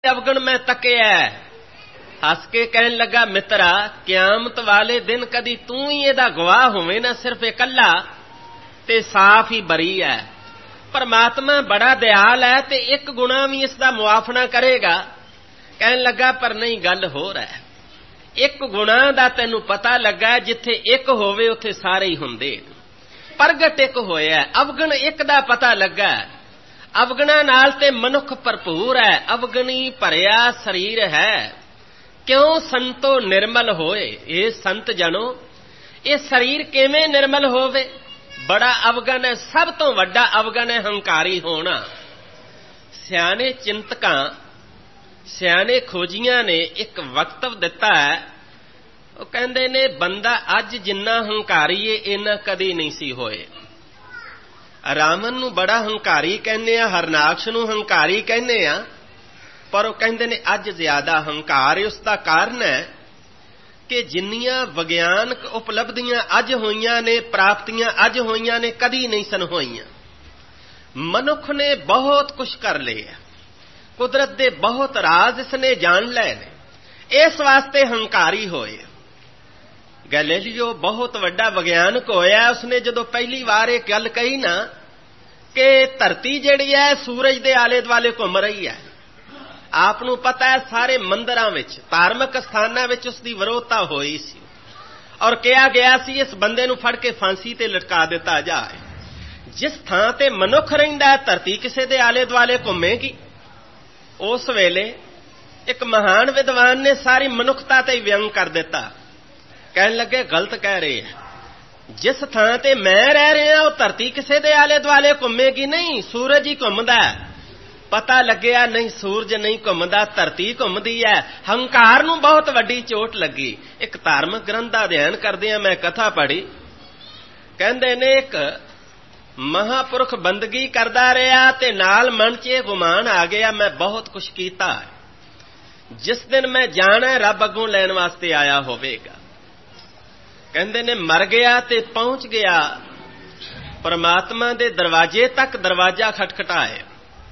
अवगण मैं तकिया हस के कहन लगा मित्रा क्यामत वाले दिन कदी तू ही एदा गवाह होवे ना सिर्फ इकल्ला ते साफ ही बरी है। परमात्मा बड़ा दयाल है ते एक गुणा भी इसका मुआफना करेगा। कहन लगा पर नहीं गल हो रहा है एक गुणा दा तैनू पता लगा जिथे एक होवे उथे सारे ही हुंदे। प्रगट एक होया अवगण एक दा पता लगा। अवगणा नाल ते मनुख भरपूर है अवगणी भरिया शरीर है। क्यों संतो निर्मल होए ये संत जनो ये शरीर किवें निर्मल होवे। बड़ा अवगण है सब तो वड्डा अवगण है हंकारी होना। सियाने चिंतकां सियाने खोजियां ने एक वक्तव दिता है वो कहंदे ने बंदा अज जिन्ना हंकारी है इन्ना कदी नहीं सी होए। रावण नूं बड़ा हंकारी कहने आ हरनाक्ष नूं हंकारी कहने आ पर वो कहंदे ने अज ज्यादा हंकार है। उसका कारण है कि जिन्नियां विग्यानक उपलब्धियां अज होईयां ने प्राप्तियां अज होईयां ने कदी नहीं सन होईयां। मनुख ने बहुत कुछ कर लिया कुदरत दे बहुत राज इसने जान ले ने इस वास्ते हंकारी होए। गैलीलियो बहुत वड्डा विग्यानक होया उसने जदों पहली बार ये गल कही ना कि धरती जिहड़ी है सूरज दे आले दुआले घुम रही है। आप नूं पता है सारे मंदिरां विच धार्मिक स्थानां विच उसदी विरोधता होई सी और कहा गया सी इस बंदे नूं फड़ के फांसी ते लटका दिता जाए। जिस थां ते मनुख रहिंदा धरती किसे दे आले दुआले घुमेगी। उस वेले एक महान विद्वान ने सारी मनुखता ते व्यंग कर दिता। कहन लगे गलत कह रहे हैं जिस थां ते मैं रह रहा वो धरती किसे दे आले दुआले घुमेगी नहीं सूरज ही घुमदा। पता लग्या नहीं सूरज नहीं घुमदा धरती घुमदी है। हंकार नूं बहुत वड्डी चोट लगी। एक धार्मिक ग्रंथ दा अध्ययन करदिआं मैं कथा पढ़ी कहंदे ने एक महापुरख बंदगी करदा रहा ते नाल मन च ये गुमान आ गया मैं बहुत कुछ कीता जिस दिन मैं जाना रब अगों लैण वास्ते आया होवेगा। कहंदे ने मर गया ते पहुंच गया परमात्मा दे दरवाजे तक दरवाजा खटखटाए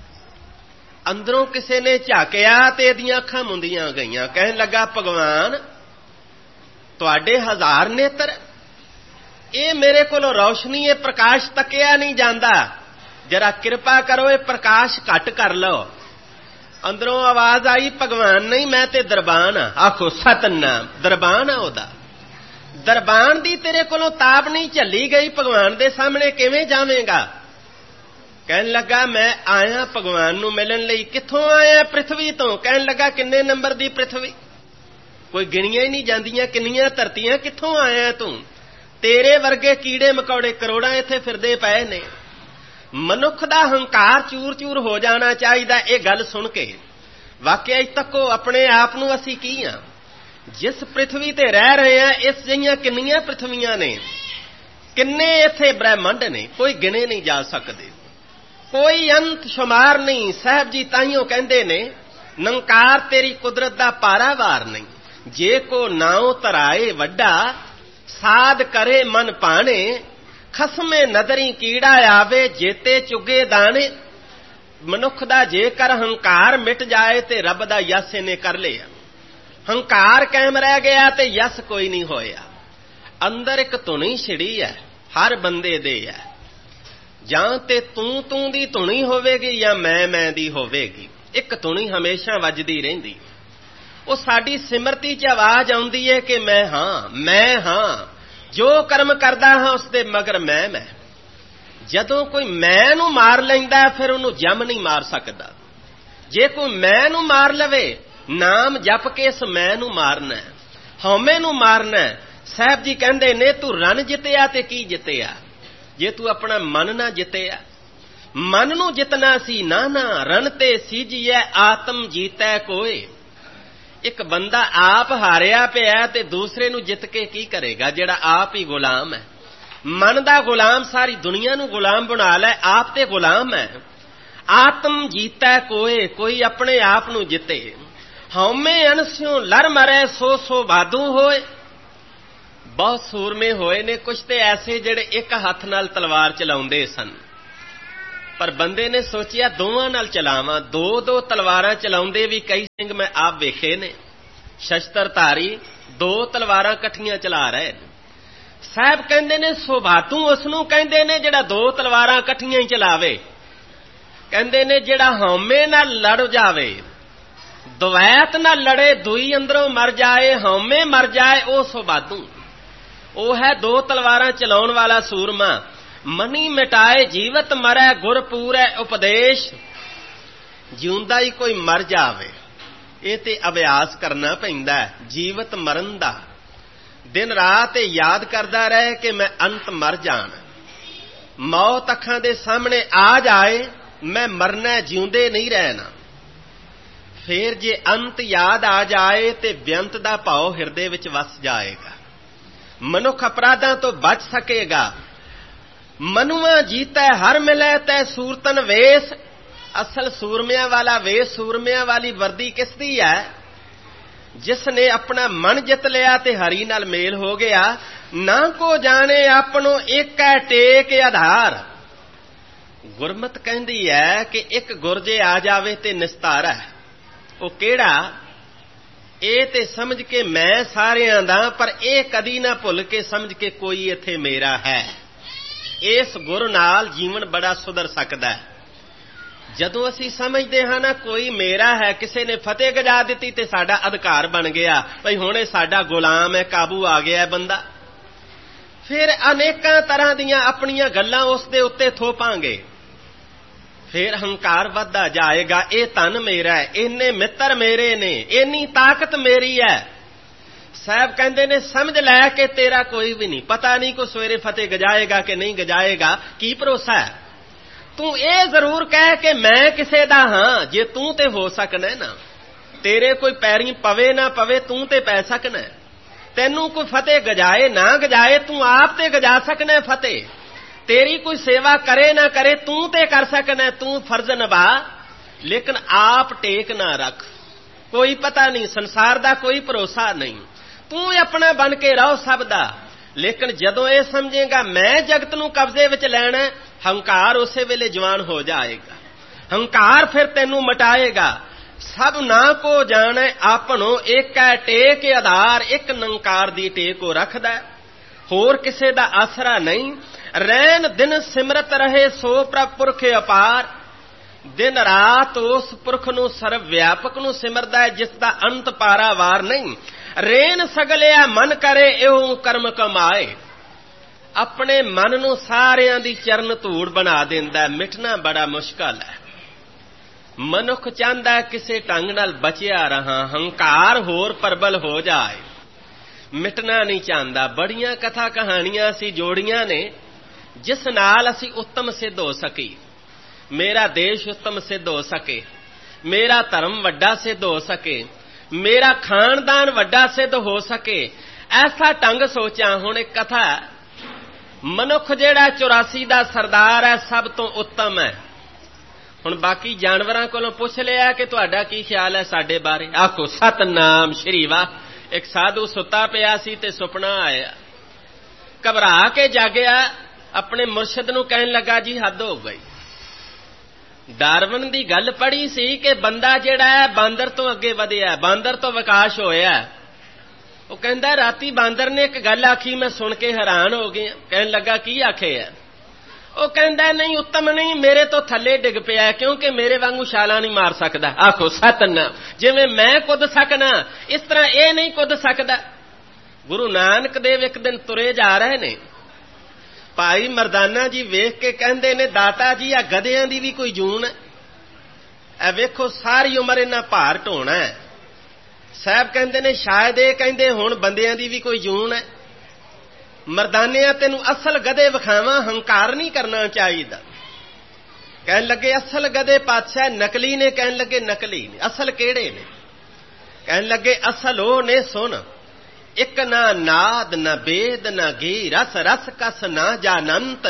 अंदरों किसे ने झाकिया ते इहदियां अखां मुंदियां गईयां। कहन लगा भगवान तुहाडे हजार नेत्र ये मेरे कोलों रोशनी ये प्रकाश तकिया नहीं जांदा जरा कृपा करो ये प्रकाश घट कर लो। अंदरों आवाज आई भगवान नहीं मैं ते दरबान आ। आखो सतनाम दरबान आ ओदा दरबान दी तेरे कोलों ताप नहीं झली गई भगवान दे सामने किवें जावेंगा। कहन लगा मैं आया भगवान नूं मिलण लई। कित्थों आया पृथ्वी तो। कहन लगा किन्ने नंबर दी पृथ्वी कोई गिणियां ही नहीं जांदियां किन्नियां धरतियां कित्थों आया तू। तेरे वर्गे कीड़े मकौड़े करोड़ां इत्थे फिरदे पए ने। मनुख दा हंकार चूर चूर हो जाना चाहिदा। ये गल सुन के वाकई तको अपने आप नूं असीं की हां। जिस पृथ्वी ते रह रहे हैं इस जिहियां किन्नियां पृथ्वियां ने किन्ने इत्थे ब्रह्मंड ने कोई गिने नहीं जा सकदे कोई अंत शुमार नहीं। साहब जी ताइयों कहंदे ने नंकार तेरी कुदरत दा पारावार नहीं। जे को नाउ तराए वड्डा साध करे मन पाने खसमे नदरी कीड़ा आवे जेते चुगे दाने। मनुख दा जेकर हंकार मिट जाए ते रब दा यस इने कर लिया। हंकार कायम रह गया ते यस कोई नहीं होया। अंदर एक धुनी छिड़ी है हर बंदे दे है जां ते तू दी धुनी होवेगी या मैं दी होवेगी। एक धुनी हमेशा वजदी रहिंदी वो साडी सिमरती च आवाज आउंदी है कि मैं हां जो कर्म करदा हां उसदे मगर मैं। जदों कोई मैं नूं मार लैंदा फिर उहनूं जम नहीं मार सकदा। जे कोई मैं नूं मार लवे नाम जप के इस मैं नूं मारना हौमे नूं मारना। साहब जी कहंदे ने तू रण जितया ते की जितया जे तू अपना मन ना जितया। मन नूं जितना सी ना रण ते सीजिए आत्म जीतै कोय। एक बंदा आप हारिया पिया ते दूसरे नूं जित के की करेगा जिहड़ा आप ही गुलाम है। मन दा गुलाम सारी दुनिया नूं गुलाम बना लै आप ते गुलाम है। आत्म जीतै कोय कोई अपने आप नूं जिते। हौमे अनस्यों लर मरै सो बादू होए। बहुत सूरमे होए ने कुछ ते ऐसे जिहड़े एक हथ नाल तलवार चलाउंदे सन ਪਰ ਬੰਦੇ ਨੇ ਸੋਚਿਆ ਦੋਵਾਂ ਨਾਲ ਚਲਾਵਾਂ। ਦੋ ਤਲਵਾਰਾਂ ਚਲਾਉਂਦੇ ਵੀ ਕਈ ਸਿੰਘ ਮੈਂ ਆਪ ਵੇਖੇ ਨੇ, ਸ਼ਸਤਰਧਾਰੀ 2 ਤਲਵਾਰਾਂ ਇਕੱਠੀਆਂ ਚਲਾ ਰਹੇ ਨੇ। ਸਾਹਿਬ ਕਹਿੰਦੇ ਨੇ ਸੁਭਾਤੂ ਉਸ ਨੂੰ ਕਹਿੰਦੇ ਨੇ ਜਿਹੜਾ 2 ਤਲਵਾਰਾਂ ਇਕੱਠੀਆਂ ਹੀ ਚਲਾਵੇ। ਕਹਿੰਦੇ ਨੇ ਜਿਹੜਾ ਹਉਮੈ ਨਾਲ ਲੜ ਜਾਵੇ, ਦਵੈਤ ਨਾਲ ਲੜੇ, ਦੂਈ ਅੰਦਰੋਂ ਮਰ ਜਾਏ, ਹਉਮੈ ਮਰ ਜਾਏ, ਉਹ ਸੁਭਾਤੂ। ਉਹ ਹੈ 2 ਤਲਵਾਰਾਂ ਚਲਾਉਣ ਵਾਲਾ ਸੂਰਮਾ। ਮਨੀ ਮਿਟਾਏ ਜੀਵਤ ਮਰੈ, ਗੁਰ ਪੂਰੈ ਉਪਦੇਸ਼। ਜਿਉਂਦਾ ਹੀ ਕੋਈ ਮਰ ਜਾਵੇ, ਇਹ ਤੇ ਅਭਿਆਸ ਕਰਨਾ ਪੈਂਦਾ ਜੀਵਤ ਮਰਨ ਦਾ। ਦਿਨ ਰਾਤ ਇਹ ਯਾਦ ਕਰਦਾ ਰਹੇ ਕਿ ਮੈਂ ਅੰਤ ਮਰ ਜਾਣਾ। ਮੌਤ ਅੱਖਾਂ ਦੇ ਸਾਹਮਣੇ ਆ ਜਾਏ, ਮੈਂ ਮਰਨਾ, ਜਿਉਂਦੇ ਨਹੀਂ ਰਹਿਣਾ। ਫੇਰ ਜੇ ਅੰਤ ਯਾਦ ਆ ਜਾਏ ਤੇ ਬੇਅੰਤ ਦਾ ਭਾਉ ਹਿਰਦੇ ਵਿੱਚ ਵਸ ਜਾਏਗਾ। ਮਨੁੱਖ ਅਪਰਾਧਾਂ ਤੋਂ ਬਚ ਸਕੇਗਾ। ਮਨੁਆ ਜੀਤੈ ਹਰ ਮਿਲੈ ਤੈ ਸੂਰਤਨ ਵੇਸ। ਅਸਲ ਸੂਰਮਿਆਂ ਵਾਲਾ ਵੇਸ, ਸੂਰਮਿਆਂ ਵਾਲੀ ਵਰਦੀ ਕਿਸ ਦੀ ਹੈ? ਜਿਸ ਨੇ ਆਪਣਾ ਮਨ ਜਿੱਤ ਲਿਆ ਤੇ ਹਰੀ ਨਾਲ ਮੇਲ ਹੋ ਗਿਆ। ਨਾ ਕੋ ਜਾਣੇ ਆਪਣੋ ਏਕੈ ਟੇਕ ਆਧਾਰ। ਗੁਰਮਤ ਕਹਿੰਦੀ ਹੈ ਕਿ ਇੱਕ ਗੁਰ ਜੇ ਆ ਜਾਵੇ ਤੇ ਨਿਸਤਾਰਾ। ਉਹ ਕਿਹੜਾ? ਇਹ ਤੇ ਸਮਝ ਕੇ ਮੈਂ ਸਾਰਿਆਂ ਦਾ, ਪਰ ਇਹ ਕਦੀ ਨਾ ਭੁੱਲ ਕੇ ਸਮਝ ਕੇ ਕੋਈ ਇੱਥੇ ਮੇਰਾ ਹੈ। ਇਸ ਗੁਰ ਨਾਲ ਜੀਵਨ ਬੜਾ ਸੁਧਰ ਸਕਦਾ ਹੈ। ਜਦੋਂ ਅਸੀਂ ਸਮਝਦੇ ਹਾਂ ਨਾ ਕੋਈ ਮੇਰਾ ਹੈ, ਕਿਸੇ ਨੇ ਫਤਿਹ ਗਜਾ ਦਿੱਤੀ ਤੇ ਸਾਡਾ ਅਧਿਕਾਰ ਬਣ ਗਿਆ, ਭਈ ਹੁਣ ਇਹ ਸਾਡਾ ਗੁਲਾਮ ਹੈ, ਕਾਬੂ ਆ ਗਿਆ ਬੰਦਾ। ਫਿਰ ਅਨੇਕਾਂ ਤਰ੍ਹਾਂ ਦੀਆਂ ਆਪਣੀਆਂ ਗੱਲਾਂ ਉਸ ਦੇ ਉੱਤੇ ਥੋਪਾਂਗੇ। ਫਿਰ ਹੰਕਾਰ ਵੱਧਦਾ ਜਾਏਗਾ। ਇਹ ਧਨ ਮੇਰਾ ਹੈ, ਇੰਨੇ ਮਿੱਤਰ ਮੇਰੇ ਨੇ, ਇੰਨੀ ਤਾਕਤ ਮੇਰੀ ਹੈ। ਸਾਹਿਬ ਕਹਿੰਦੇ ਨੇ ਸਮਝ ਲੈ ਕਿ ਤੇਰਾ ਕੋਈ ਵੀ ਨਹੀਂ, ਪਤਾ ਨਹੀਂ ਕੋਈ ਸਵੇਰੇ ਫਤਿਹ ਗਜਾਏਗਾ ਕਿ ਨਹੀਂ ਗਜਾਏਗਾ, ਕੀ ਭਰੋਸਾ ਹੈ। ਤੂੰ ਇਹ ਜ਼ਰੂਰ ਕਹਿ ਕਿ ਮੈਂ ਕਿਸੇ ਦਾ ਹਾਂ, ਜੇ ਤੂੰ ਤੇ ਹੋ ਸਕਣਾ ਨਾ। ਤੇਰੇ ਕੋਈ ਪੈਰੀਂ ਪਵੇ ਨਾ ਪਵੇ, ਤੂੰ ਤੇ ਪੈ ਸਕਣਾ। ਤੈਨੂੰ ਕੋਈ ਫਤਿਹ ਗਜਾਏ ਨਾ ਗਜਾਏ, ਤੂੰ ਆਪ ਤੇ ਗਜਾ ਸਕਣਾ ਫਤਿਹ। ਤੇਰੀ ਕੋਈ ਸੇਵਾ ਕਰੇ ਨਾ ਕਰੇ, ਤੂੰ ਤੇ ਕਰ ਸਕਣਾ। ਤੂੰ ਫਰਜ਼ ਨਿਭਾ, ਲੇਕਿਨ ਆਪ ਟੇਕ ਨਾ ਰੱਖ। ਕੋਈ ਪਤਾ ਨਹੀਂ, ਸੰਸਾਰ ਦਾ ਕੋਈ ਭਰੋਸਾ ਨਹੀਂ। ਤੂੰ ਆਪਣਾ ਬਣ ਕੇ ਰਹੋ ਸਭ ਦਾ। ਲੇਕਿਨ ਜਦੋਂ ਇਹ ਸਮਝੇਗਾ ਮੈਂ ਜਗਤ ਨੂੰ ਕਬਜ਼ੇ ਵਿੱਚ ਲੈਣਾ, ਹੰਕਾਰ ਉਸੇ ਵੇਲੇ ਜਵਾਨ ਹੋ ਜਾਏਗਾ। ਹੰਕਾਰ ਫਿਰ ਤੈਨੂੰ ਮਟਾਏਗਾ। ਸਭ ਨਾ ਕੋ ਜਾਣੇ ਆਪਣੋ ਏਕੈ ਟੇਕ ਆਧਾਰ। ਇੱਕ ਨਿਰੰਕਾਰ ਦੀ ਟੇਕ ਉਹ ਰੱਖਦਾ, ਹੋਰ ਕਿਸੇ ਦਾ ਆਸਰਾ ਨਹੀਂ। ਰਹਿਣ ਦਿਨ ਸਿਮਰਤ ਰਹੇ ਸੋ ਪ੍ਰਭ ਪੁਰਖ ਅਪਾਰ। ਦਿਨ ਰਾਤ ਉਸ ਪੁਰਖ ਨੂੰ, ਸਰਵ ਵਿਆਪਕ ਨੂੰ ਸਿਮਰਦਾ ਹੈ, ਜਿਸ ਦਾ ਅੰਤ ਪਾਰਾਵਾਰ ਨਹੀਂ। ਰੇਨ ਸਗਲਿਆ ਮਨ ਕਰੇ ਇਹੋ ਕਰਮ ਕਮਾਏ। ਆਪਣੇ ਮਨ ਨੂੰ ਸਾਰਿਆਂ ਦੀ ਚਰਨ ਧੂੜ ਬਣਾ ਦਿੰਦਾ। ਮਿਟਣਾ ਬੜਾ ਮੁਸ਼ਕਲ ਹੈ। ਮਨੁੱਖ ਚਾਹੁੰਦਾ ਕਿਸੇ ਢੰਗ ਨਾਲ ਬਚਿਆ ਰਹਾ, ਹੰਕਾਰ ਹੋਰ ਪ੍ਰਬਲ ਹੋ ਜਾਏ, ਮਿਟਣਾ ਨਹੀਂ ਚਾਹੁੰਦਾ। ਬੜੀਆਂ ਕਥਾ ਕਹਾਣੀਆਂ ਅਸੀਂ ਜੋੜੀਆਂ ਨੇ ਜਿਸ ਨਾਲ ਅਸੀਂ ਉੱਤਮ ਸਿੱਧ ਹੋ ਸਕੀ। ਮੇਰਾ ਦੇਸ਼ ਉੱਤਮ ਸਿੱਧ ਹੋ ਸਕੇ, ਮੇਰਾ ਧਰਮ ਵੱਡਾ ਸਿੱਧ ਹੋ ਸਕੇ, ਮੇਰਾ ਖਾਨਦਾਨ ਵੱਡਾ ਸਿੱਧ ਹੋ ਸਕੇ। ਐਸਾ ਢੰਗ ਸੋਚਾਂ। ਹੁਣ ਇੱਕ ਕਥਾ, ਮਨੁੱਖ ਜਿਹੜਾ 84 ਦਾ ਸਰਦਾਰ ਹੈ, ਸਭ ਤੋਂ ਉੱਤਮ ਹੈ। ਹੁਣ ਬਾਕੀ ਜਾਨਵਰਾਂ ਕੋਲੋਂ ਪੁੱਛ ਲਿਆ ਕਿ ਤੁਹਾਡਾ ਕੀ ਖਿਆਲ ਹੈ ਸਾਡੇ ਬਾਰੇ? ਆਖੋ ਸਤਨਾਮ ਸ਼੍ਰੀ ਵਾਹ। ਇੱਕ ਸਾਧੂ ਸੁੱਤਾ ਪਿਆ ਸੀ ਤੇ ਸੁਪਨਾ ਆਇਆ। ਘਬਰਾ ਕੇ ਜਾਗਿਆ, ਆਪਣੇ ਮੁਰਸ਼ਿਦ ਨੂੰ ਕਹਿਣ ਲੱਗਾ ਜੀ ਹੱਦ ਹੋ ਗਈ। ਡਾਰਵਨ ਦੀ ਗੱਲ ਪੜ੍ਹੀ ਸੀ ਕਿ ਬੰਦਾ ਜਿਹੜਾ ਹੈ ਬਾਂਦਰ ਤੋਂ ਅੱਗੇ ਵਧਿਆ, ਬਾਂਦਰ ਤੋਂ ਵਿਕਾਸ ਹੋਇਆ। ਉਹ ਕਹਿੰਦਾ ਰਾਤੀ ਬਾਂਦਰ ਨੇ ਇੱਕ ਗੱਲ ਆਖੀ, ਮੈਂ ਸੁਣ ਕੇ ਹੈਰਾਨ ਹੋ ਗਿਆ। ਕਹਿਣ ਲੱਗਾ ਕੀ ਆਖੇ ਹੈ? ਉਹ ਕਹਿੰਦਾ ਨਹੀਂ ਉੱਤਮ ਨਹੀਂ, ਮੇਰੇ ਤੋਂ ਥੱਲੇ ਡਿੱਗ ਪਿਆ, ਕਿਉਂਕਿ ਮੇਰੇ ਵਾਂਗੂ ਛਾਲਾਂ ਨਹੀਂ ਮਾਰ ਸਕਦਾ। ਆਖੋ ਸਤਨਾਮ। ਜਿਵੇਂ ਮੈਂ ਕੁੱਦ ਸਕਣਾ, ਇਸ ਤਰ੍ਹਾਂ ਇਹ ਨਹੀਂ ਕੁੱਦ ਸਕਦਾ। ਗੁਰੂ ਨਾਨਕ ਦੇਵ ਇੱਕ ਦਿਨ ਤੁਰੇ ਜਾ ਰਹੇ ਨੇ। ਭਾਈ ਮਰਦਾਨਾ ਜੀ ਵੇਖ ਕੇ ਕਹਿੰਦੇ ਨੇ ਦਾਤਾ ਜੀ ਆ ਗਧਿਆਂ ਦੀ ਵੀ ਕੋਈ ਜੂਨ ਹੈ? ਇਹ ਵੇਖੋ ਸਾਰੀ ਉਮਰ ਇਹਨਾਂ ਭਾਰ ਢੋਣਾ ਹੈ। ਸਾਹਿਬ ਕਹਿੰਦੇ ਨੇ ਸ਼ਾਇਦ ਇਹ ਕਹਿੰਦੇ ਹੁਣ ਬੰਦਿਆਂ ਦੀ ਵੀ ਕੋਈ ਜੂਨ ਹੈ। ਮਰਦਾਨਿਆਂ ਤੈਨੂੰ ਅਸਲ ਗਧੇ ਵਿਖਾਵਾਂ, ਹੰਕਾਰ ਨਹੀਂ ਕਰਨਾ ਚਾਹੀਦਾ। ਕਹਿਣ ਲੱਗੇ ਅਸਲ ਗਧੇ ਪਾਤਸ਼ਾਹ ਨਕਲੀ ਨੇ? ਕਹਿਣ ਲੱਗੇ ਨਕਲੀ ਨੇ। ਅਸਲ ਕਿਹੜੇ ਨੇ? ਕਹਿਣ ਲੱਗੇ ਅਸਲ ਉਹ ਨੇ, ਸੁਣ, ਇੱਕ ਨਾ ਨਾਦ ਨਾ ਬੇਦ ਨਾ ਗੀ, ਰਸ ਰਸ ਕਸ ਨਾ ਜਾਨੰਤ।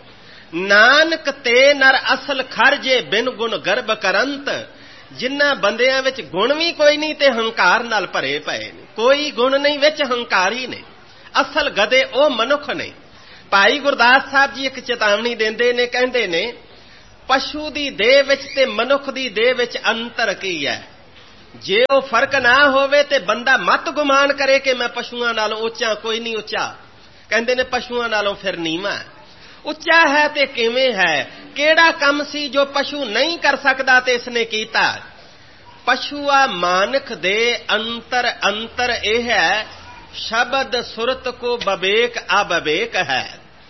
ਨਾਨਕ ਤੇ ਨਰ ਅਸਲ ਖਰਜੇ ਬਿਨ ਗੁਣ ਗਰਭ ਕਰੰਤ। ਜਿਨ੍ਹਾਂ ਬੰਦਿਆਂ ਵਿੱਚ ਗੁਣ ਵੀ ਕੋਈ ਨਹੀਂ ਤੇ ਹੰਕਾਰ ਨਾਲ ਭਰੇ ਪਏ ਨੇ। ਕੋਈ ਗੁਣ ਨਹੀਂ, ਵਿੱਚ ਹੰਕਾਰੀ ਨੇ। ਅਸਲ ਗਧੇ ਉਹ ਮਨੁੱਖ ਨੇ। ਭਾਈ ਗੁਰਦਾਸ ਸਾਹਿਬ ਜੀ ਇੱਕ ਚੇਤਾਵਨੀ ਦਿੰਦੇ ਨੇ, ਕਹਿੰਦੇ ਨੇ ਪਸ਼ੂ ਦੀ ਦੇਹ ਵਿੱਚ ਤੇ ਮਨੁੱਖ ਦੀ ਦੇਹ ਵਿੱਚ ਅੰਤਰ ਕੀ ਹੈ। ਜੇ ਉਹ ਫਰਕ ਨਾ ਹੋਵੇ ਤੇ ਬੰਦਾ ਮਤ ਗੁਮਾਨ ਕਰੇ ਕਿ ਮੈਂ ਪਸ਼ੂਆਂ ਨਾਲੋਂ ਉੱਚਾ, ਕੋਈ ਨਹੀਂ ਉੱਚਾ। ਕਹਿੰਦੇ ਨੇ ਪਸ਼ੂਆਂ ਨਾਲੋਂ ਫਿਰ ਨੀਵਾਂ। ਉੱਚਾ ਹੈ ਤੇ ਕਿਵੇਂ ਹੈ? ਕਿਹੜਾ ਕੰਮ ਸੀ ਜੋ ਪਸ਼ੂ ਨਹੀਂ ਕਰ ਸਕਦਾ ਤੇ ਇਸਨੇ ਕੀਤਾ? ਪਸ਼ੂਆ ਮਾਨਖ ਦੇ ਅੰਤਰ ਇਹ ਹੈ, ਸ਼ਬਦ ਸੁਰਤ ਕੋ ਬਵੇਕ ਅਬਵੇਕ ਹੈ।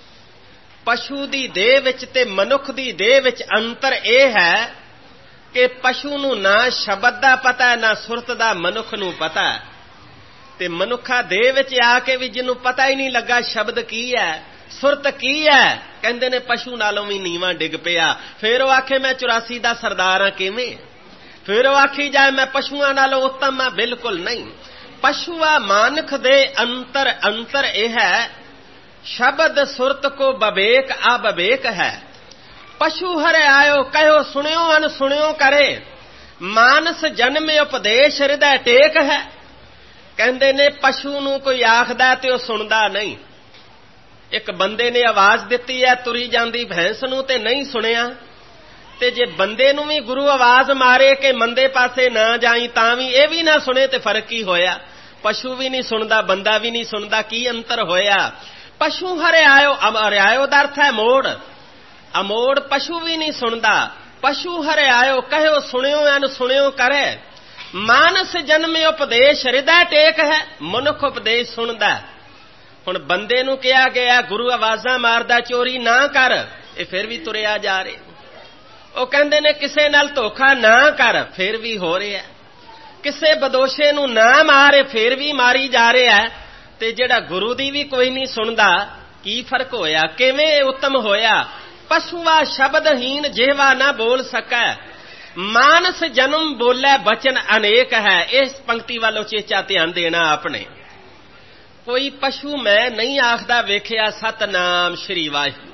ਪਸ਼ੂ ਦੀ ਦੇਹ ਵਿੱਚ ਤੇ ਮਨੁੱਖ ਦੀ ਦੇਹ ਵਿੱਚ ਅੰਤਰ ਇਹ ਹੈ ਕਿ ਪਸ਼ੂ ਨੂੰ ਨਾ ਸ਼ਬਦ ਦਾ ਪਤਾ ਨਾ ਸੁਰਤ ਦਾ ਮਨੁੱਖ ਨੂੰ ਪਤਾ। ਤੇ ਮਨੁੱਖਾ ਦੇਹ ਵਿੱਚ ਆ ਕੇ ਵੀ ਜਿਹਨੂੰ ਪਤਾ ਹੀ ਨਹੀਂ ਲੱਗਾ ਸ਼ਬਦ ਕੀ ਹੈ, ਸੁਰਤ ਕੀ ਹੈ, ਕਹਿੰਦੇ ਨੇ ਪਸ਼ੂ ਨਾਲੋਂ ਵੀ ਨੀਵਾਂ ਡਿੱਗ ਪਿਆ। ਫਿਰ ਉਹ ਆਖੇ ਮੈਂ 84 ਦਾ ਸਰਦਾਰ ਹਾਂ, ਕਿਵੇਂ? ਫਿਰ ਉਹ ਆਖੀ ਜਾਏ ਮੈਂ ਪਸ਼ੂਆਂ ਨਾਲੋਂ ਉੱਤਮ ਹਾਂ, ਬਿਲਕੁਲ ਨਹੀਂ। ਪਸ਼ੂਆ ਮਾਨਖ ਦੇ ਅੰਤਰ ਇਹ ਹੈ, ਸ਼ਬਦ ਸੁਰਤ ਕੋ ਬਵੇਕ ਅਬਵੇਕ ਹੈ। ਪਸ਼ੂ ਹਰਿ ਆਇਓ ਕਹਿਓ ਸੁਣਿਓ ਅਨਸੁਣਿਓ ਕਰੇ, ਮਾਨਸ ਜਨਮ ਉਪਦੇਸ਼ ਹਿਰਦੈ ਟੇਕ ਹੈ। ਕਹਿੰਦੇ ਨੇ ਪਸ਼ੂ ਨੂੰ ਕੋਈ ਆਖਦਾ ਤੇ ਉਹ ਸੁਣਦਾ ਨਹੀਂ। ਇੱਕ ਬੰਦੇ ਨੇ ਆਵਾਜ਼ ਦਿੱਤੀ ਹੈ ਤੁਰੀ ਜਾਂਦੀ ਭੈਂਸ ਨੂੰ ਤੇ ਨਹੀਂ ਸੁਣਿਆ, ਤੇ ਜੇ ਬੰਦੇ ਨੂੰ ਵੀ ਗੁਰੂ ਆਵਾਜ਼ ਮਾਰੇ ਕਿ ਮੰਦੇ ਪਾਸੇ ਨਾ ਜਾਈ ਤਾਂ ਵੀ ਇਹ ਵੀ ਨਾ ਸੁਣੇ ਤੇ ਫਰਕ ਕੀ ਹੋਇਆ? ਪਸ਼ੂ ਵੀ ਨਹੀਂ ਸੁਣਦਾ, ਬੰਦਾ ਵੀ ਨਹੀਂ ਸੁਣਦਾ, ਕੀ ਅੰਤਰ ਹੋਇਆ? ਪਸ਼ੂ ਹਰਿ ਆਇਓ ਦਾ ਅਰਥ ਹੈ ਮੋੜ। ਅਮੋੜ ਪਸ਼ੂ ਵੀ ਨਹੀਂ ਸੁਣਦਾ। ਪਸ਼ੂ ਹਰਿ ਆਇਓ ਕਹਿਓ ਸੁਣਿਓ ਅਨਸੁਣਿਓ ਕਰੇ, ਮਾਨਸ ਜਨਮ ਉਪਦੇਸ਼ ਹਿਰਦੈ ਟੇਕ ਹੈ। ਮਨੁੱਖ ਉਪਦੇਸ਼ ਸੁਣਦਾ। ਹੁਣ ਬੰਦੇ ਨੂੰ ਕਿਹਾ ਗਿਆ ਗੁਰੂ ਆਵਾਜ਼ਾਂ ਮਾਰਦਾ ਚੋਰੀ ਨਾ ਕਰ, ਇਹ ਫਿਰ ਵੀ ਤੁਰਿਆ ਜਾ ਰਿਹਾ। ਉਹ ਕਹਿੰਦੇ ਨੇ ਕਿਸੇ ਨਾਲ ਧੋਖਾ ਨਾ ਕਰ, ਫਿਰ ਵੀ ਹੋ ਰਿਹਾ। ਕਿਸੇ ਬਦੋਸ਼ੇ ਨੂੰ ਨਾ ਮਾਰੇ, ਫਿਰ ਵੀ ਮਾਰੀ ਜਾ ਰਿਹਾ। ਤੇ ਜਿਹੜਾ ਗੁਰੂ ਦੀ ਵੀ ਕੋਈ ਨਹੀਂ ਸੁਣਦਾ, ਕੀ ਫਰਕ ਹੋਇਆ? ਕਿਵੇਂ ਉੱਤਮ ਹੋਇਆ? ਪਸ਼ੂਆ ਸ਼ਬਦਹੀਨ ਜਿਹਵਾ ਨਾ ਬੋਲ ਸਕੈ, ਮਾਨਸ ਜਨਮ ਬੋਲੇ ਬਚਨ ਅਨੇਕ ਹੈ। ਇਸ ਪੰਕਤੀ ਵੱਲ ਉਚੇਚਾ ਧਿਆਨ ਦੇਣਾ ਆਪਣੇ। ਕੋਈ ਪਸ਼ੂ ਮੈਂ ਨਹੀਂ ਆਖਦਾ ਵੇਖਿਆ ਸਤਨਾਮ ਸ਼੍ਰੀ ਵਾਹਿਗੁਰੂ।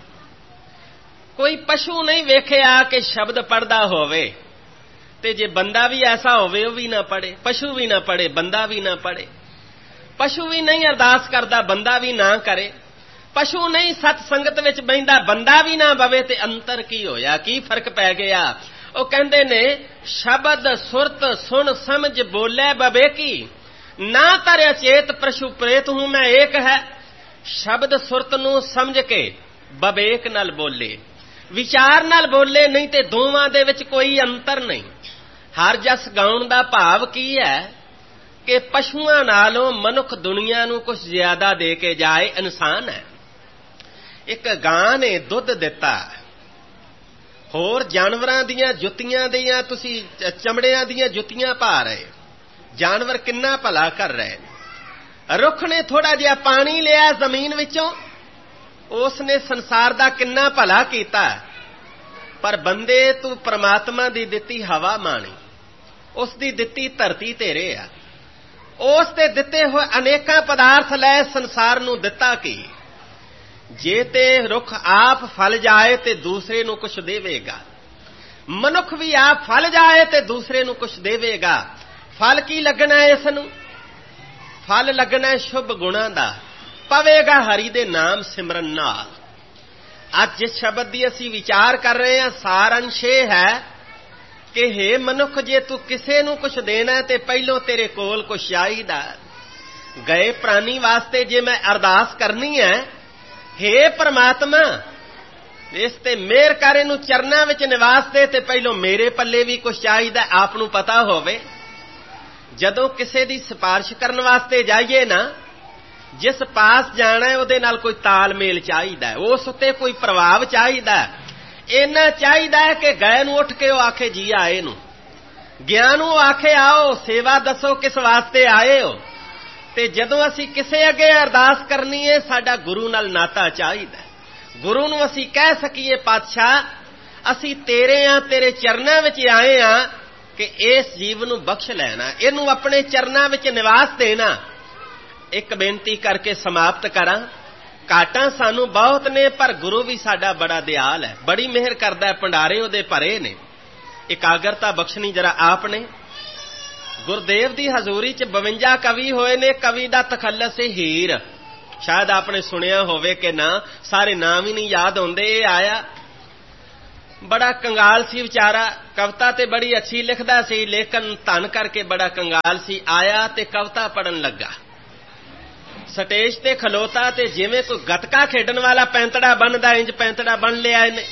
ਕੋਈ ਪਸ਼ੂ ਨਹੀਂ ਵੇਖਿਆ ਕਿ ਸ਼ਬਦ ਪੜ੍ਹਦਾ ਹੋਵੇ। ਤੇ ਜੇ ਬੰਦਾ ਵੀ ਐਸਾ ਹੋਵੇ ਉਹ ਵੀ ਨਾ ਪੜ੍ਹੇ, ਪਸ਼ੂ ਵੀ ਨਾ ਪੜ੍ਹੇ, ਬੰਦਾ ਵੀ ਨਾ ਪੜ੍ਹੇ। ਪਸ਼ੂ ਵੀ ਨਹੀਂ ਅਰਦਾਸ ਕਰਦਾ, ਬੰਦਾ ਵੀ ਨਾ ਕਰੇ। ਪਸ਼ੂ ਨਹੀਂ ਸਤ ਸੰਗਤ ਵਿੱਚ ਬਹਿੰਦਾ, ਬੰਦਾ ਵੀ ਨਾ ਬਵੇ, ਤੇ ਅੰਤਰ ਕੀ ਹੋਇਆ? ਕੀ ਫਰਕ ਪੈ ਗਿਆ? ਉਹ ਕਹਿੰਦੇ ਨੇ ਸ਼ਬਦ ਸੁਰਤ ਸੁਣ ਸਮਝ ਬੋਲੇ ਬਵੇਕੀ, ਨਾ ਤਰਿਆ ਚੇਤ ਪ੍ਰਸ਼ੂ ਪ੍ਰੇਤ ਹੂੰ ਮੈਂ ਏਕ ਹੈ। ਸ਼ਬਦ ਸੁਰਤ ਨੂੰ ਸਮਝ ਕੇ ਬਵੇਕ ਨਾਲ ਬੋਲੇ, ਵਿਚਾਰ ਨਾਲ ਬੋਲੇ, ਨਹੀਂ ਤੇ ਦੋਵਾਂ ਦੇ ਵਿੱਚ ਕੋਈ ਅੰਤਰ ਨਹੀਂ। ਹਰ ਜਸ ਗਾਉਣ ਦਾ ਭਾਵ ਕੀ ਹੈ ਕਿ ਪਸ਼ੂਆਂ ਨਾਲੋਂ ਮਨੁੱਖ ਦੁਨੀਆ ਨੂੰ ਕੁਝ ਜ਼ਿਆਦਾ ਦੇ ਕੇ ਜਾਏ, ਇਨਸਾਨ ਹੈ। ਇੱਕ ਗਾਂ ਨੇ ਦੁੱਧ ਦਿੱਤਾ, ਹੋਰ ਜਾਨਵਰਾਂ ਦੀਆਂ ਜੁੱਤੀਆਂ ਦੀਆਂ ਤੁਸੀਂ ਚਮੜਿਆਂ ਦੀਆਂ ਜੁੱਤੀਆਂ ਪਾ ਰਹੇ। ਜਾਨਵਰ ਕਿੰਨਾ ਭਲਾ ਕਰ ਰਹੇ। ਰੁੱਖ ਨੇ ਥੋੜਾ ਜਿਹਾ ਪਾਣੀ ਲਿਆ ਜ਼ਮੀਨ ਵਿੱਚੋਂ, ਉਸ ਨੇ ਸੰਸਾਰ ਦਾ ਕਿੰਨਾ ਭਲਾ ਕੀਤਾ। ਪਰ ਬੰਦੇ ਤੂੰ ਪ੍ਰਮਾਤਮਾ ਦੀ ਦਿੱਤੀ ਹਵਾ ਮਾਣੀ, ਉਸ ਦੀ ਦਿੱਤੀ ਧਰਤੀ ਤੇਰੇ ਆ, ਉਸ ਤੇ ਦਿੱਤੇ ਹੋਏ ਅਨੇਕਾਂ ਪਦਾਰਥ ਲੈ ਸੰਸਾਰ ਨੂੰ ਦਿੱਤਾ ਕੀ? ਜੇ ਤੇ ਰੁੱਖ ਆਪ ਫਲ ਜਾਏ ਤੇ ਦੂਸਰੇ ਨੂੰ ਕੁਛ ਦੇਵੇਗਾ, ਮਨੁੱਖ ਵੀ ਆਪ ਫਲ ਜਾਏ ਤੇ ਦੂਸਰੇ ਨੂੰ ਕੁਛ ਦੇਵੇਗਾ। ਫਲ ਕੀ ਲੱਗਣਾ ਹੈ ਇਸ ਨੂੰ? ਫਲ ਲੱਗਣਾ ਸ਼ੁਭ ਗੁਣਾਂ ਦਾ, ਪਵੇਗਾ ਹਰੀ ਦੇ ਨਾਮ ਸਿਮਰਨ ਨਾਲ। ਅੱਜ ਜਿਸ ਸ਼ਬਦ ਦੀ ਅਸੀਂ ਵਿਚਾਰ ਕਰ ਰਹੇ ਹਾਂ, ਸਾਰੰਸ਼ ਇਹ ਹੈ ਕਿ ਹੇ ਮਨੁੱਖ, ਜੇ ਤੂੰ ਕਿਸੇ ਨੂੰ ਕੁਛ ਦੇਣਾ ਤੇ ਪਹਿਲੋਂ ਤੇਰੇ ਕੋਲ ਕੁਛ ਚਾਹੀਦਾ। ਗਏ ਪ੍ਰਾਣੀ ਵਾਸਤੇ ਜੇ ਮੈਂ ਅਰਦਾਸ ਕਰਨੀ ਹੈ, ਹੇ ਪ੍ਰਮਾਤਮਾ ਇਸ ਤੇ ਮਿਹਰ ਕਰ, ਇਹਨੂੰ ਚਰਨਾਂ ਵਿੱਚ ਨਿਵਾਸ ਦੇ, ਤੇ ਪਹਿਲੋਂ ਮੇਰੇ ਪੱਲੇ ਵੀ ਕੁਛ ਚਾਹੀਦਾ, ਆਪ ਨੂੰ ਪਤਾ ਹੋਵੇ। ਜਦੋਂ ਕਿਸੇ ਦੀ ਸਿਫਾਰਿਸ਼ ਕਰਨ ਵਾਸਤੇ ਜਾਈਏ ਨਾ, ਜਿਸ ਪਾਸ ਜਾਣਾ ਹੈ ਉਹਦੇ ਨਾਲ ਕੋਈ ਤਾਲਮੇਲ ਚਾਹੀਦਾ, ਉਸ ਉੱਤੇ ਕੋਈ ਪ੍ਰਭਾਵ ਚਾਹੀਦਾ। ਇੰਨਾ ਚਾਹੀਦਾ ਹੈ ਕਿ ਗਏ ਨੂੰ ਉੱਠ ਕੇ ਉਹ ਆਖੇ ਜੀ ਆਏ ਨੂੰ, ਗਿਆ ਨੂੰ ਆਖੇ ਆਓ, ਸੇਵਾ ਦੱਸੋ ਕਿਸ ਵਾਸਤੇ ਆਏ ਹੋ। ਤੇ ਜਦੋਂ ਅਸੀਂ ਕਿਸੇ ਅੱਗੇ ਅਰਦਾਸ ਕਰਨੀ ਹੈ, ਸਾਡਾ ਗੁਰੂ ਨਾਲ ਨਾਤਾ ਚਾਹੀਦਾ। ਗੁਰੂ ਨੂੰ ਅਸੀਂ ਕਹਿ ਸਕੀਏ ਪਾਤਸ਼ਾਹ ਅਸੀਂ ਤੇਰੇ ਆ, ਤੇਰੇ ਚਰਨਾਂ ਵਿੱਚ ਆਏ ਆ ਕਿ ਇਸ ਜੀਵ ਨੂੰ ਬਖਸ਼ ਲੈਣਾ, ਇਹਨੂੰ ਆਪਣੇ ਚਰਨਾਂ ਵਿੱਚ ਨਿਵਾਸ ਦੇਣਾ। ਇੱਕ ਬੇਨਤੀ ਕਰਕੇ ਸਮਾਪਤ ਕਰਾਂ। ਘਾਟਾਂ ਸਾਨੂੰ ਬਹੁਤ ਨੇ, ਪਰ ਗੁਰੂ ਵੀ ਸਾਡਾ ਬੜਾ ਦਿਆਲ ਹੈ, ਬੜੀ ਮਿਹਰ ਕਰਦਾ ਹੈ, ਭੰਡਾਰੇ ਉਹਦੇ ਭਰੇ ਨੇ। ਇਕਾਗਰਤਾ ਬਖਸ਼ਣੀ ਜਰਾ ਆਪ ਨੇ। ਗੁਰਦੇਵ ਦੀ ਹਜ਼ੂਰੀ 'ਚ 52 ਕਵੀ ਹੋਏ ਨੇ। ਕਵੀ ਦਾ ਤਖੱਲਸ ਹੈ ਹੀਰ, ਸ਼ਾਇਦ ਆਪਨੇ ਸੁਣਿਆ ਹੋਵੇ ਕਿ ਨਾ, ਸਾਰੇ ਨਾਮ ਹੀ ਨਹੀਂ ਯਾਦ ਹੁੰਦੇ। ਇਹ ਆਇਆ बड़ा कंगाल सी विचारा, कविता ते बड़ी अच्छी लिखदा सी, लेकिन धन करके बड़ा कंगाल सी। आया ते कविता पढ़न लगा, स्टेज ते खलोता ते जिवें कोई गतका खेडन वाला पैंतड़ा बनदा, इंज पैंतड़ा बन लिया इन्हें।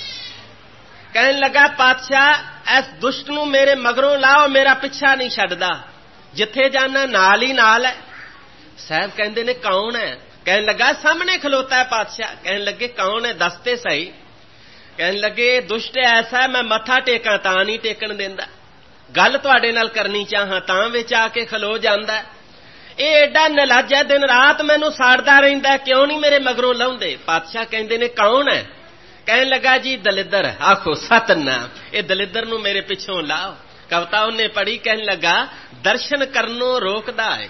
कहन लगा, पातशाह इस दुष्ट नूं मेरे मगरों लाओ, मेरा पिछा नहीं छड्डदा, जिथे जाना नाल ही नाल है। साहब कहंदे ने कौन है? कहन लगा, सामने खलोता है पातशाह। कहन लगे, कौन है, दसते सही। कहन लगे, दुष्ट ऐसा मैं मत्था टेकां तां नहीं टेकण देंदा, गल तुहाडे नाल करनी चाहां तां विच आके खलो जांदा। ਇਹ एडा नलाज है, दिन रात मैनू साड़दा रहिंदा, क्यों नहीं मेरे मगरों लाउंदे? पातशाह कहंदे ने कौन है? कहन लगा, जी दलिद्दर। आखो सतनाम, ये दलिद्दर नू मेरे पिछों लाओ। कविता उन्हें पढ़ी, कहन लगा, दर्शन करनों रोकदा है,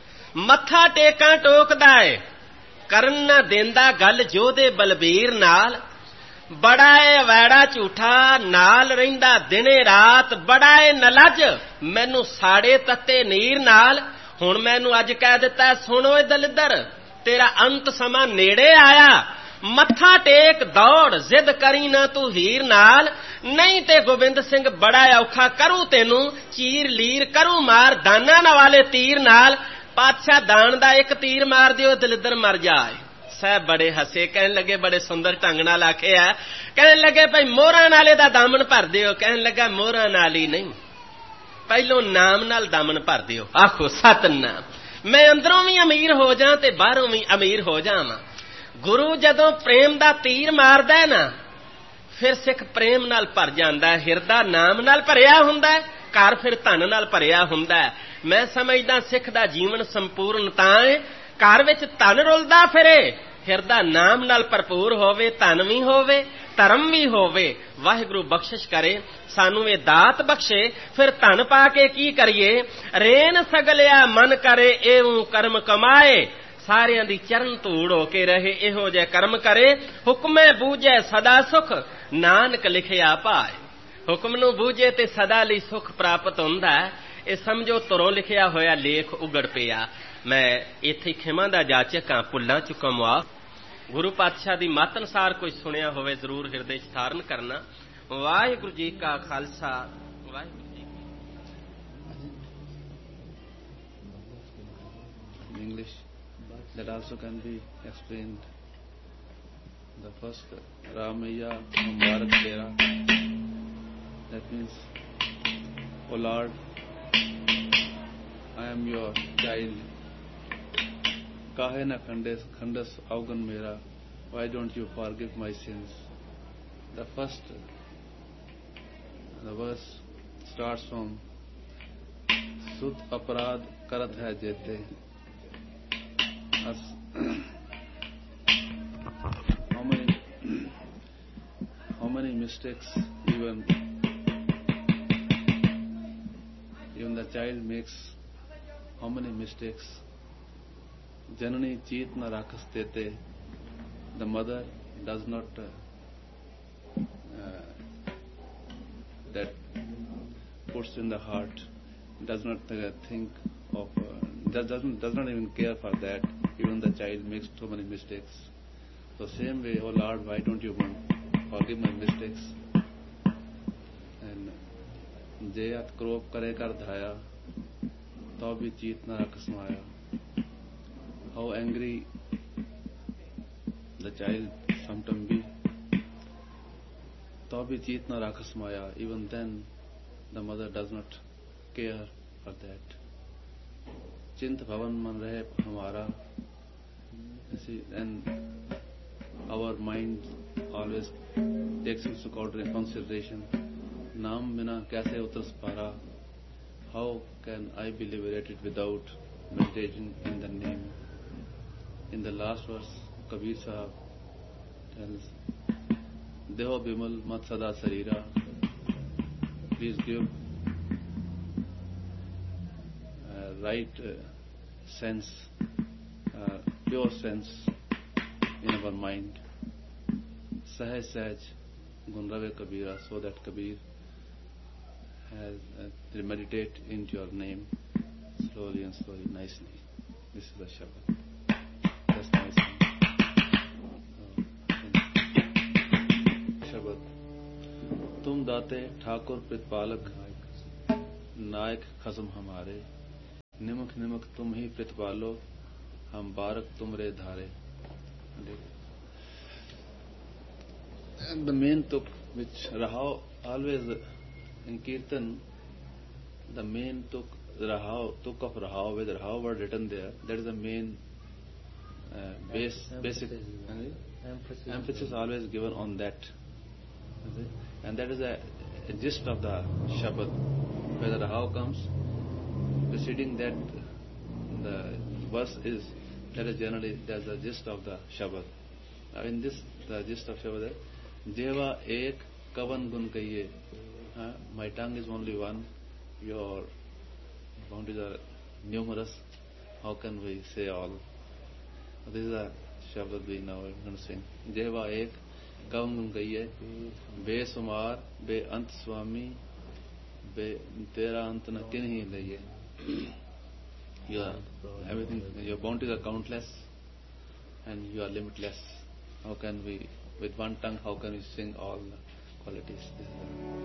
मत्था टेकां टोकदा है, करन ना देंदा गल जोधे बलबीर नाल, बड़ा है वैड़ा झूठा नाल रहिंदा दिने रात, बड़ा है नलज मैनू साड़े तत्ते नीर नाल। हुण मैनू अज कह दिता, सुनो ए दलिद्दर, तेरा अंत समा नेड़े आया, मत्था टेक दौड़, जिद करी ना तू हीर नाल, नहीं ते गोबिंद सिंह बड़ा औखा करूं तेनू, चीर लीर करूं मार दाना ना वाले तीर नाल। पातशाह दान दा एक तीर मार दियो, दलिद्दर मर जाए। साहब बड़े हसे, कहन लगे, बड़े सुंदर ढंग नाल आखिया। कहन लगे, भाई मोहरां नाले दा दामन भर दियो। कहन लगा, मोहरां नाल ही नहीं, पहलों नाम नाल दामन भर दियो। आखो सतनाम, मैं अंदरों भी अमीर हो जा ते बाहरों भी अमीर हो जावां। गुरु जदों प्रेम दा तीर मारदा है ना, फिर सिख प्रेम नाल भर जांदा है, हिरदा नाम नाल भरिया हुंदा है, घर फिर धन नाल भरिया हुंदा है। मैं समझदा सिख दा जीवन संपूर्ण तां है, घर विच धन रुलदा फिरे, हिरदा नाम नाल भरपूर होवे, धन भी होवे, धर्म भी होवे। वाहिगुरु बख्शिश करे, सानू ये दात बख्शे, फिर धन पा के की करिए। रेन सगलिया मन करे एवं कर्म कमाए, सारियां दी चरण धूड़ होके रहे, इहो जे कर्म करे। हुक्मे बूझे सदा सुख, नानक लिखिया पाए। हुक्म नूं बूझे ते सदा लई सुख प्राप्त हुंदा है। ਇਹ ਸਮਝੋ ਧਰੋਂ ਲਿਖਿਆ ਹੋਇਆ ਲੇਖ ਉਗੜ ਪਿਆ। ਮੈਂ ਇੱਥੇ ਖਿਮਾ ਦਾ ਜਾਚਕ ਹਾਂ, ਭੁੱਲਾਂ ਚੁੱਕਾ ਮੁਆਫ। ਗੁਰੂ ਪਾਤਸ਼ਾਹ ਦੀ ਮੱਤ ਅਨੁਸਾਰ ਕੋਈ ਸੁਣਿਆ ਹੋਵੇ ਜ਼ਰੂਰ ਹਿਰਦੇ 'ਚ ਧਾਰਨ ਕਰਨਾ। ਵਾਹਿਗੁਰੂ ਜੀ ਕਾ ਖਾਲਸਾ, ਵਾਹਿਗੁਰੂ ਜੀ ਕੀ English that also can be explained. The first Ramaya Mubarak Tera, that means, O Lord, I am your child. Kahe na khandas avgan mera, why don't you forgive my sins? The first, the verse starts from Sud aparad karat hai jete. How many mistakes even the child makes, how many mistakes. Janani cheet na rakhas dete, the mother does not that puts in the heart, does not think of, does not even care for that. Even the child makes so many mistakes. So same way, oh Lord, why don't you forgive my mistakes? And jayat krop kare kar dhaya, to bhi cheet na rakh smaya. How angry the child sometimes be, to bhi cheet na rakh smaya. Even then, the mother does not care for that. Chint bhavan man rahe hamara. And our mind always takes into consideration, naam bina kaise utar para, how can I be liberated without meditation in the name? In the last verse, Kabir Sahib tells, Deho bimal mat sada sarira, please give right sense, pure sense in our mind. Sahaj Sahaj Gunrave Kabira, so that Kabir has meditate into your name slowly and slowly, nicely. This is the Shabad. That's nice. Shabad. तुम दाते ठाकुर प्रतिपालक नायक खसम हमारे, निमक निमक तुम ही प्रतिपालो, हम बारक तुमरे धारे. And the main tuk which Rahao always in Kirtan, the main tuk of Rahao, with Rahao word written there, that is the main basic emphasis always given on that. And that is a gist of the Shabad. Where the Rahao comes, preceding that the verse is, that is generally that's the gist of the Shabad. Now in this, the gist of Shabad is, Jeva ek kavan gun kahiye. My tongue is only one, your boundaries are numerous, how can we say all? This is a Shabad we now are going to sing. Jeva ek kavan gun kahiye, be sumar, be ant swami, be tera ant na kinhi laye. Everything, your bounties are countless and you are limitless. How can we, with one tongue, how can we sing all the qualities?